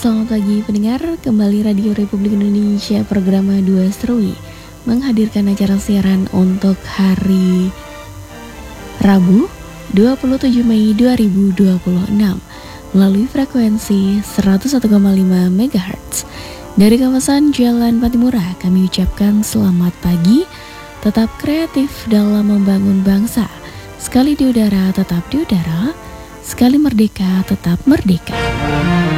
Selamat pagi pendengar, kembali Radio Republik Indonesia program 2 Serui menghadirkan acara siaran untuk hari Rabu 27 Mei 2026 melalui frekuensi 101,5 MHz. Dari kawasan Jalan Patimura kami ucapkan selamat pagi, tetap kreatif dalam membangun bangsa. Sekali di udara tetap di udara, sekali merdeka tetap merdeka.